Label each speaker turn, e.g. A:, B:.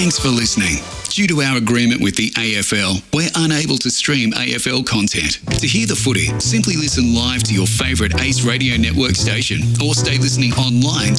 A: Thanks for listening. Due to our agreement with the AFL, we're unable to stream AFL content. To hear the footy, simply listen live to your favourite Ace Radio Network station or stay listening online